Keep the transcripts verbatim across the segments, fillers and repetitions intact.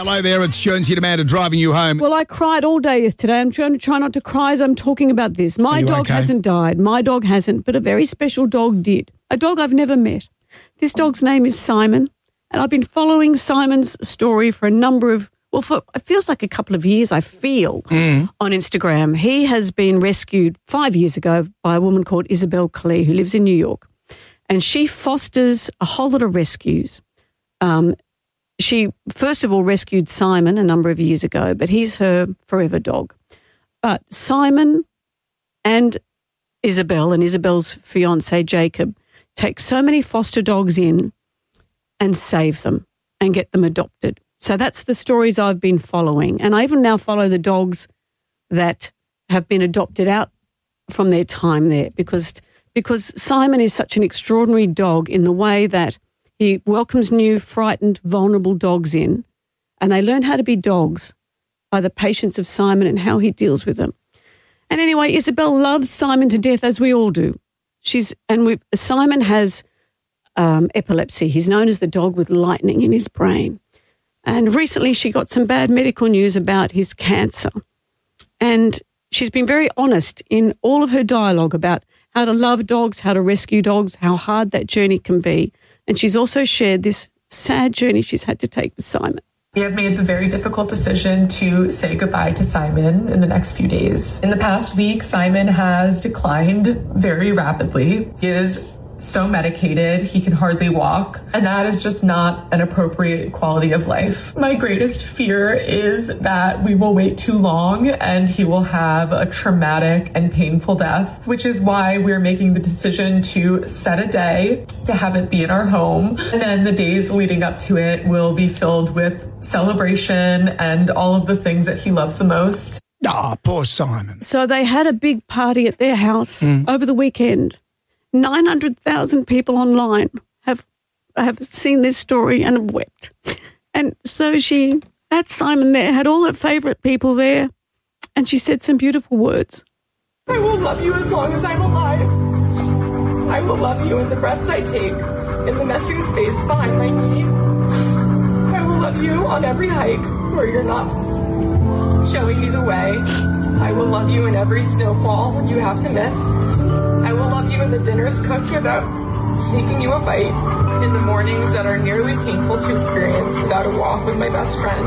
Hello there, it's Jonesy and Amanda driving you home. Well, I cried all day yesterday. I'm trying to try not to cry as I'm talking about this. My dog okay? hasn't died. My dog hasn't, but a very special dog did. A dog I've never met. This dog's name is Simon, and I've been following Simon's story for a number of, well, for it feels like a couple of years, I feel, mm. on Instagram. He has been rescued five years ago by a woman called Isabel Klee, who lives in New York, and she fosters a whole lot of rescues. Um, she, first of all, rescued Simon a number of years ago, but he's her forever dog. But Simon and Isabel and Isabel's fiancé, Jacob, take so many foster dogs in and save them and get them adopted. So that's the stories I've been following. And I even now follow the dogs that have been adopted out from their time there because, because Simon is such an extraordinary dog in the way that he welcomes new, frightened, vulnerable dogs in, and they learn how to be dogs by the patience of Simon and how he deals with them. And anyway, Isabel loves Simon to death, as we all do. She's and we Simon has um, epilepsy. He's known as the dog with lightning in his brain. And recently she got some bad medical news about his cancer. And she's been very honest in all of her dialogue about how to love dogs, how to rescue dogs, how hard that journey can be. And she's also shared this sad journey she's had to take with Simon. We have made the very difficult decision to say goodbye to Simon in the next few days. In the past week, Simon has declined very rapidly. He is so medicated, he can hardly walk, and that is just not an appropriate quality of life. My greatest fear is that we will wait too long and he will have a traumatic and painful death, which is why we're making the decision to set a day to have it be in our home. And then the days leading up to it will be filled with celebration and all of the things that he loves the most. Ah, oh, poor Simon. So they had a big party at their house mm. over the weekend. nine hundred thousand people online have have seen this story and have wept. And so she had Simon there, had all her favourite people there, and she said some beautiful words. I will love you as long as I'm alive. I will love you in the breaths I take, in the missing space behind my knee. I will love you on every hike where you're not showing me the way. I will love you in every snowfall you have to miss. I will love you in the dinners cooked without sneaking you a bite, in the mornings that are nearly painful to experience without a walk with my best friend.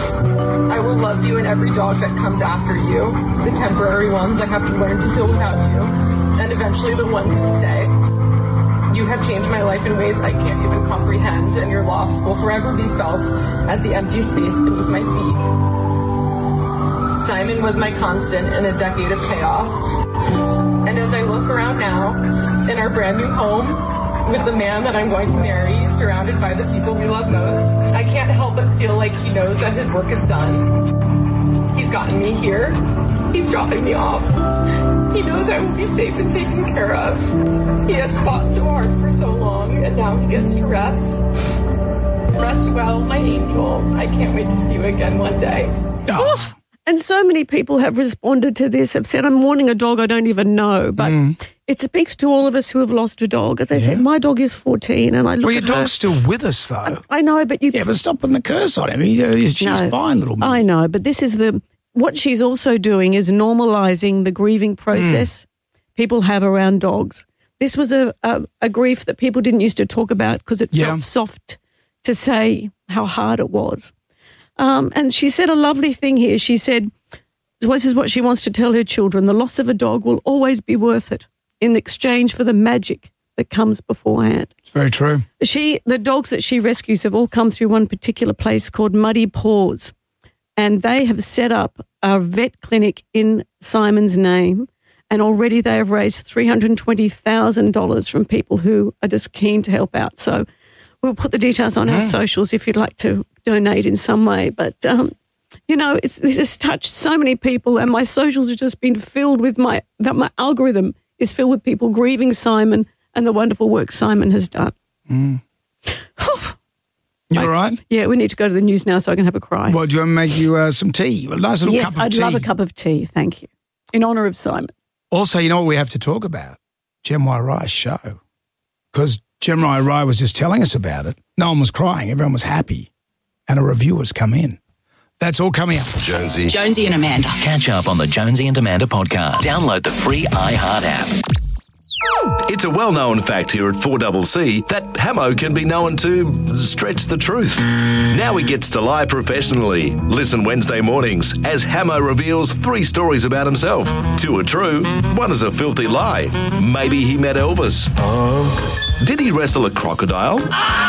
I will love you in every dog that comes after you, the temporary ones I have to learn to deal without you, and eventually the ones who stay. You have changed my life in ways I can't even comprehend, and your loss will forever be felt at the empty space beneath my feet. Simon was my constant in a decade of chaos. And as I look around now, in our brand new home, with the man that I'm going to marry, surrounded by the people we love most, I can't help but feel like he knows that his work is done. He's gotten me here. He's dropping me off. He knows I will be safe and taken care of. He has fought so hard for so long, and now he gets to rest. Rest well, my angel. I can't wait to see you again one day. Oof. And so many people have responded to this, have said, I'm mourning a dog I don't even know. But mm. it speaks to all of us who have lost a dog. As I yeah. said, my dog is fourteen and I look well, at your her. dog's still with us, though. I, I know, but you... Yeah, but stop putting the curse on him. He, uh, she's no, fine, little man. I know, but this is the... What she's also doing is normalising the grieving process mm. people have around dogs. This was a, a, a grief that people didn't used to talk about because it yeah. felt soft to say how hard it was. Um, and she said a lovely thing here. She said, this is what she wants to tell her children, the loss of a dog will always be worth it in exchange for the magic that comes beforehand. It's very true. She, the dogs that she rescues have all come through one particular place called Muddy Paws, and they have set up a vet clinic in Simon's name, and already they have raised three hundred twenty thousand dollars from people who are just keen to help out. So we'll put the details on mm. our socials if you'd like to donate in some way. But, um, you know, it's, this has touched so many people, and my socials have just been filled with my, that my algorithm is filled with people grieving Simon and the wonderful work Simon has done. Mm. You all right? Yeah, we need to go to the news now so I can have a cry. Well, do you want to make you uh, some tea? A nice little yes, cup of I'd tea. Yes, I'd love a cup of tea, thank you, in honour of Simon. Also, you know what we have to talk about? Jem Wai-Rai's show. Because Jem Wai-Rai was just telling us about it. No one was crying. Everyone was happy. and a review has come in. That's all coming up. Jonesy. Jonesy and Amanda. Catch up on the Jonesy and Amanda podcast. Download the free iHeart app. It's a well-known fact here at four C C that Hamo can be known to stretch the truth. Now he gets to lie professionally. Listen Wednesday mornings as Hamo reveals three stories about himself. Two are true, one is a filthy lie. Maybe he met Elvis. Um. Did he wrestle a crocodile?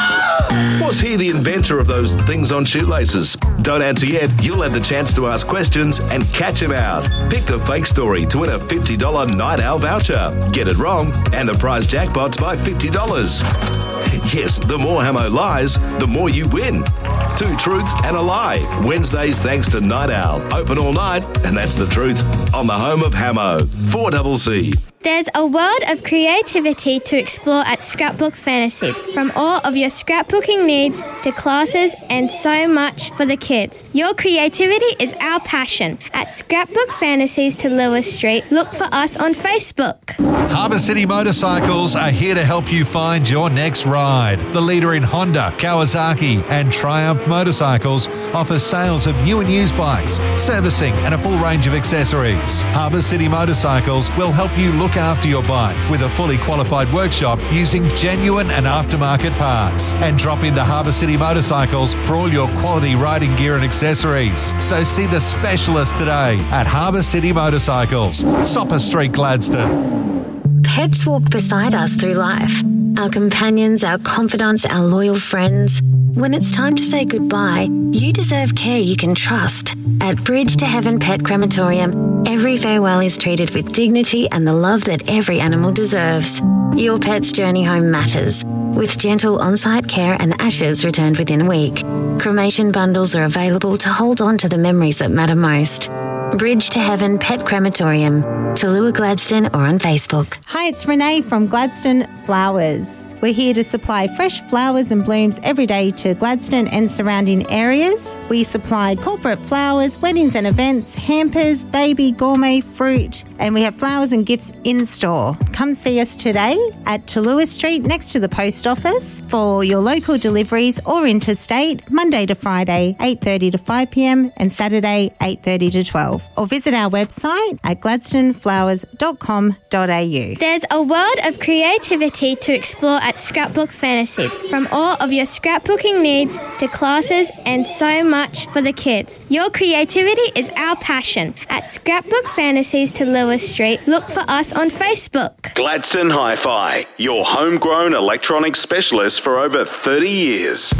Was he the inventor of those things on shoelaces? Don't answer yet. You'll have the chance to ask questions and catch him out. Pick the fake story to win a fifty dollars Night Owl voucher. Get it wrong, and the prize jackpot's by fifty dollars. Yes, the more Hamo lies, the more you win. Two truths and a lie. Wednesdays thanks to Night Owl. Open all night, and that's the truth. On the home of Hamo. four C C. There's a world of creativity to explore at Scrapbook Fantasies, from all of your scrapbooking needs to classes and so much for the kids. Your creativity is our passion. At Scrapbook Fantasies to Lewis Street, look for us on Facebook. Harbour City Motorcycles are here to help you find your next ride. The leader in Honda, Kawasaki and Triumph motorcycles offers sales of new and used bikes, servicing and a full range of accessories. Harbour City Motorcycles will help you look after your bike with a fully qualified workshop using genuine and aftermarket parts. And drop into Harbour City Motorcycles for all your quality riding gear and accessories. So see the specialist today at Harbour City Motorcycles, Sopper Street, Gladstone. Pets walk beside us through life. Our companions, our confidants, our loyal friends. When it's time to say goodbye, you deserve care you can trust. At Bridge to Heaven Pet Crematorium, every farewell is treated with dignity and the love that every animal deserves. Your pet's journey home matters, with gentle on-site care and ashes returned within a week. Cremation bundles are available to hold on to the memories that matter most. Bridge to Heaven Pet Crematorium, Tallulah Gladstone, or on Facebook. Hi, it's Renee from Gladstone Flowers. We're here to supply fresh flowers and blooms every day to Gladstone and surrounding areas. We supply corporate flowers, weddings and events, hampers, baby, gourmet, fruit, and we have flowers and gifts in store. Come see us today at Tallulah Street next to the post office for your local deliveries or interstate, Monday to Friday, eight thirty to five p.m. and Saturday, eight thirty to twelve. Or visit our website at gladstone flowers dot com dot a u. There's a world of creativity to explore at Scrapbook Fantasies, from all of your scrapbooking needs to classes and so much for the kids. Your creativity is our passion. At Scrapbook Fantasies to Lewis Street, look for us on Facebook. Gladstone Hi-Fi, your homegrown electronics specialist for over thirty years.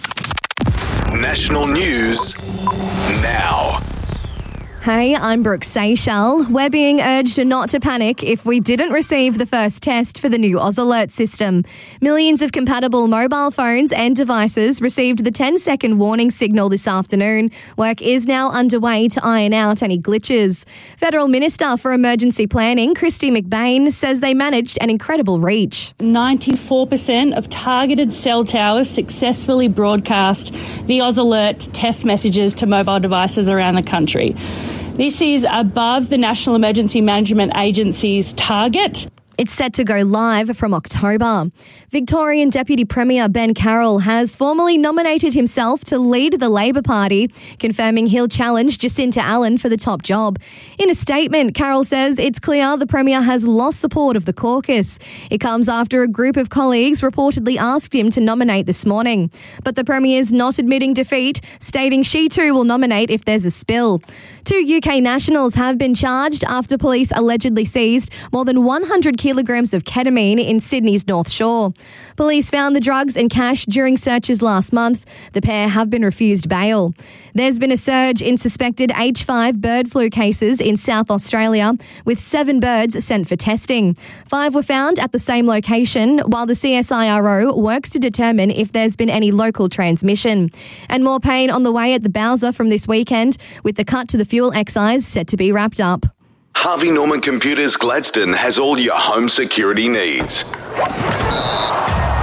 National news now. Hey, I'm Brooke Seychelles. We're being urged not to panic if we didn't receive the first test for the new Oz Alert system. Millions of compatible mobile phones and devices received the ten-second warning signal this afternoon. Work is now underway to iron out any glitches. Federal Minister for Emergency Planning, Kristy McBain, says they managed an incredible reach. ninety-four percent of targeted cell towers successfully broadcast the Oz Alert test messages to mobile devices around the country. This is above the National Emergency Management Agency's target. It's set to go live from October. Victorian Deputy Premier Ben Carroll has formally nominated himself to lead the Labor Party, confirming he'll challenge Jacinta Allen for the top job. In a statement, Carroll says it's clear the Premier has lost support of the caucus. It comes after a group of colleagues reportedly asked him to nominate this morning. But the Premier's not admitting defeat, stating she too will nominate if there's a spill. Two U K nationals have been charged after police allegedly seized more than one hundred kilograms of ketamine in Sydney's North Shore. Police found the drugs and cash during searches last month. The pair have been refused bail. There's been a surge in suspected H five bird flu cases in South Australia, with seven birds sent for testing. Five were found at the same location, while the C S I R O works to determine if there's been any local transmission. And more pain on the way at the Bowser from this weekend, with the cut to the fuel excise set to be wrapped up. Harvey Norman Computers Gladstone has all your home security needs.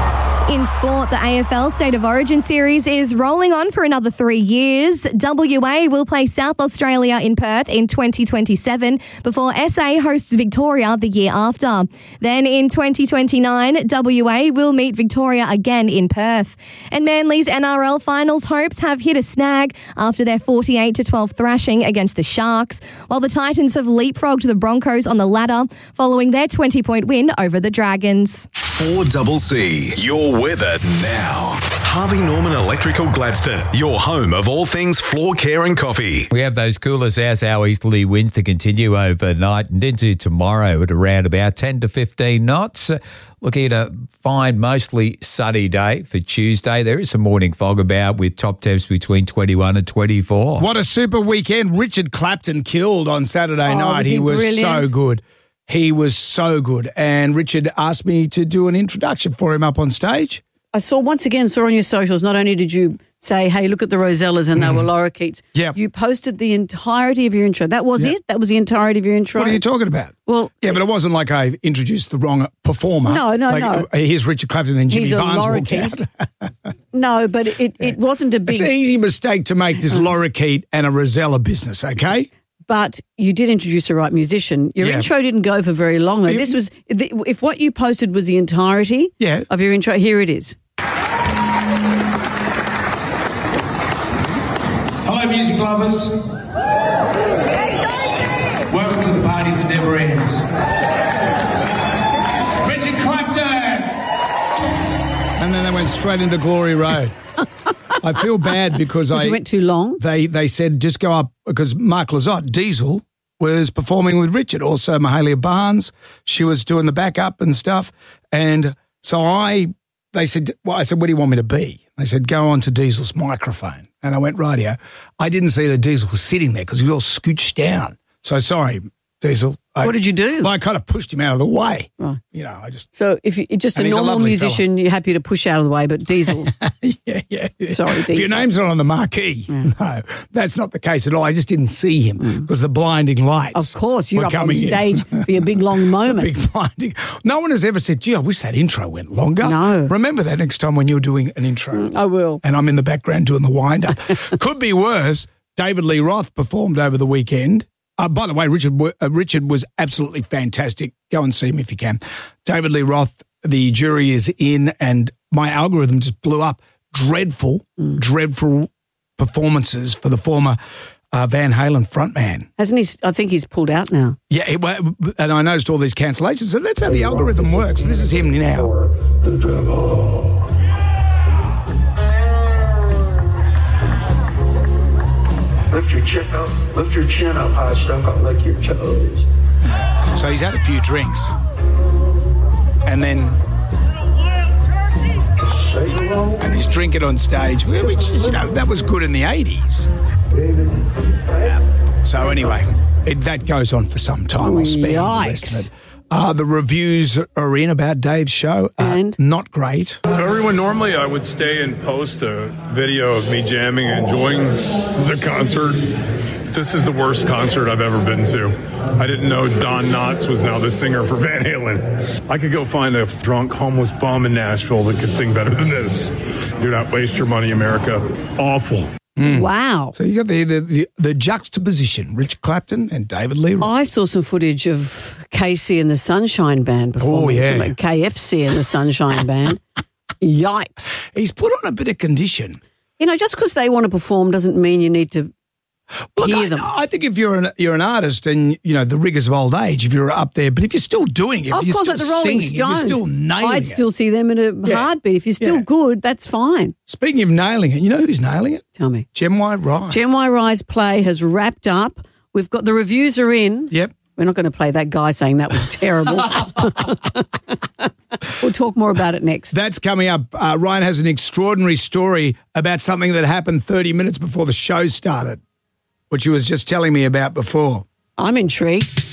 In sport, the A F L State of Origin series is rolling on for another three years. W A will play South Australia in Perth in twenty twenty-seven before S A hosts Victoria the year after. Then in twenty twenty-nine, W A will meet Victoria again in Perth. And Manly's N R L finals hopes have hit a snag after their forty-eight to twelve thrashing against the Sharks, while the Titans have leapfrogged the Broncos on the ladder following their twenty-point win over the Dragons. four C C, your weather now. Harvey Norman Electrical Gladstone, your home of all things floor care and coffee. We have those cooler south easterly winds to continue overnight and into tomorrow at around about ten to fifteen knots. Looking at a fine, mostly sunny day for Tuesday. There is some morning fog about with top temps between twenty-one and twenty-four. What a super weekend. Richard Clapton killed on Saturday Oh, night. was he he was brilliant? so good. He was so good. And Richard asked me to do an introduction for him up on stage. I saw once again, saw on your socials, not only did you say, hey, look at the Rosellas and they were lorikeets. Yeah. You posted the entirety of your intro. That was Yeah. it? That was the entirety of your intro? What are you talking about? Well, Yeah, but it wasn't like I introduced the wrong performer. No, no, like, no. uh, Here's Richard Clapton and then Jimmy He's a Barnes walked lorikeet. out. No, but it, it wasn't a It's big... an easy mistake to make this lorikeet and a Rosella business, okay? But you did introduce the right musician. Your Yeah. intro didn't go for very long, though. It- This was... If what you posted was the entirety Yeah. of your intro, here it is. Hello, music lovers. Welcome to the party that never ends. Richard Clapton! And then they went straight into Glory Road. I feel bad because I... Because you went too long? They they said just go up because Mark Lizotte, Diesel, was performing with Richard. Also Mahalia Barnes, she was doing the backup and stuff. And so I, they said, well, I said, where do you want me to be? They said, go on to Diesel's microphone. And I went, radio. I didn't see that Diesel was sitting there because he was all scooched down. So sorry, Diesel. I, What did you do? Well, I kind of pushed him out of the way. Right. You know, I just... So if you're just And a he's a normal lovely musician, you're happy to push out of the way, but Diesel... yeah, yeah, yeah. Sorry, If your Diesel. name's not on the marquee, no, that's not the case at all. I just didn't see him because the blinding lights. Of course, you're were up on coming in. stage for your big, long moment. Big blinding. No one has ever said, gee, I wish that intro went longer. No. Remember that next time when you're doing an intro. I will. And I'm in the background doing the wind-up. Could be worse. David Lee Roth performed over the weekend. Uh, by the way, Richard uh, Richard was absolutely fantastic. Go and see him if you can. David Lee Roth, the jury is in, and my algorithm just blew up. Dreadful, Mm. dreadful performances for the former uh, Van Halen frontman. Hasn't he? I think he's pulled out now. Yeah, it, well, and I noticed all these cancellations. So that's how the algorithm works. This is him now. The devil. Lift your chin up, lift your chin up high, stuck up like your toes. So he's had a few drinks. And then... And he's drinking on stage, which is, you know, that was good in the eighties. Yeah. So anyway, it, that goes on for some time. I'll spare you the rest of it. Uh, the reviews are in about Dave's show. Uh, and? Not great. So everyone, normally I would stay and post a video of me jamming and enjoying the concert. This is the worst concert I've ever been to. I didn't know Don Knotts was now the singer for Van Halen. I could go find a drunk homeless bum in Nashville that could sing better than this. Do not waste your money, America. Awful. Mm. Wow. So you got the, the, the, the juxtaposition, Rich Clapton and David Lee Roth. I saw some footage of K C and the Sunshine Band performing. Oh, yeah. Like K F C and the Sunshine Band. Yikes. He's put on a bit of condition. You know, just because they want to perform doesn't mean you need to Look, hear I, them. I think if you're an you're an artist and, you know, the rigours of old age, if you're up there, but if you're still doing it, Of if you're course, still like the Rolling singing, if you're Stones. still nailing I'd it. still see them in a Yeah. heartbeat. If you're still Yeah. good, that's fine. Speaking of nailing it, you know who's nailing it? Tell me. Gem Y Rye. Gen Y Rye's play has wrapped up. We've got the reviews are in. Yep. We're not going to play that guy saying that was terrible. We'll talk more about it next. That's coming up. Uh, Ryan has an extraordinary story about something that happened thirty minutes before the show started, which he was just telling me about before. I'm intrigued.